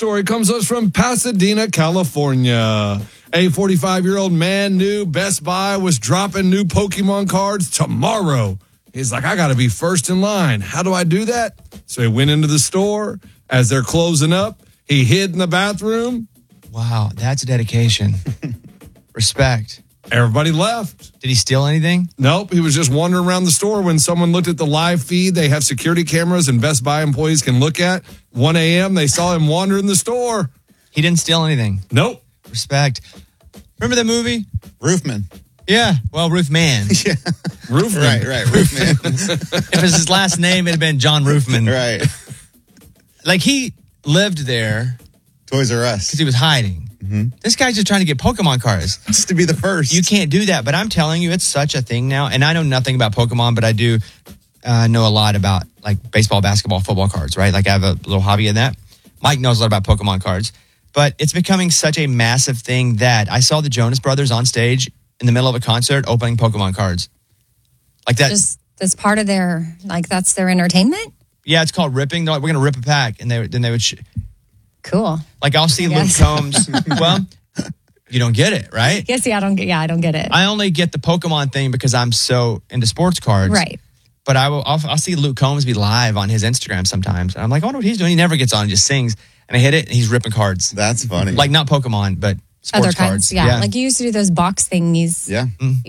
story comes to us from Pasadena, California. A 45-year-old man knew Best Buy was dropping new Pokemon cards tomorrow. He's like, I got to be first in line. How do I do that? So he went into the store. As they're closing up, he hid in the bathroom. Wow, that's dedication. Respect. Everybody left. Did he steal anything? Nope. He was just wandering around the store. When someone looked at the live feed, they have security cameras and Best Buy employees can look at. 1 a.m., they saw him wander in the store. He didn't steal anything. Nope. Respect. Remember that movie? Roofman. Yeah. Well, Roofman. Yeah. Roofman. Right. Roofman. If it was his last name, it'd have been John Roofman. Right. Like, he lived there Toys R Us. because he was hiding. Mm-hmm. This guy's just trying to get Pokemon cards. Just to be the first. You can't do that, but I'm telling you, it's such a thing now. And I know nothing about Pokemon, but I do know a lot about, like, baseball, basketball, football cards, right? Like, I have a little hobby in that. Mike knows a lot about Pokemon cards. But it's becoming such a massive thing that I saw the Jonas Brothers on stage in the middle of a concert opening Pokemon cards. Like that. Just that's part of their, like, that's their entertainment? Yeah, it's called ripping. They're like, we're going to rip a pack. And then they would... Cool. Like, I'll see Luke Combs. Well, you don't get it, right? Yes, I don't get it. I only get the Pokemon thing because I'm so into sports cards. Right. But I'll see Luke Combs be live on his Instagram sometimes. And I'm like, I wonder what he's doing. He never gets on, he just sings. And I hit it, and he's ripping cards. That's funny. Like, not Pokemon, but sports Other kinds, cards. yeah. Like, you used to do those box thingies. Yeah.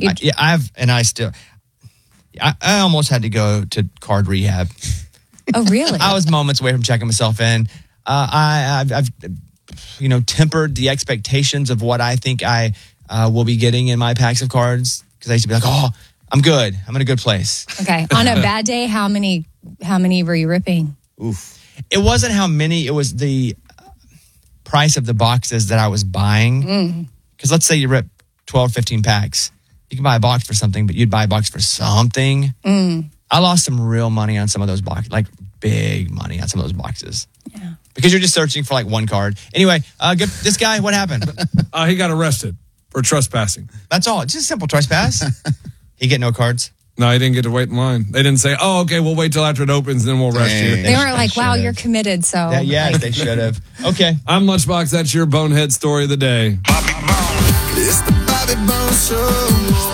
I almost had to go to card rehab. Oh, really? I was moments away from checking myself in. I've tempered the expectations of what I think I will be getting in my packs of cards. Because I used to be like, oh, I'm good. I'm in a good place. Okay. On a bad day, how many were you ripping? Oof. It wasn't how many. It was the price of the boxes that I was buying. Because let's say you rip 12, 15 packs. You can buy a box for something, but you'd buy a box for something. I lost some real money on some of those boxes, like big money on some of those boxes. Yeah. Because you're just searching for like one card. Anyway, this guy, what happened? He got arrested for trespassing. That's all. It's just a simple trespass. He get no cards. No, he didn't get to wait in line. They didn't say, oh, okay, we'll wait till after it opens, then we'll arrest you. They weren't like, wow, you're committed, so. Yes, they should have. Okay. I'm Lunchbox. That's your bonehead story of the day. It's the Bobby Bones Show.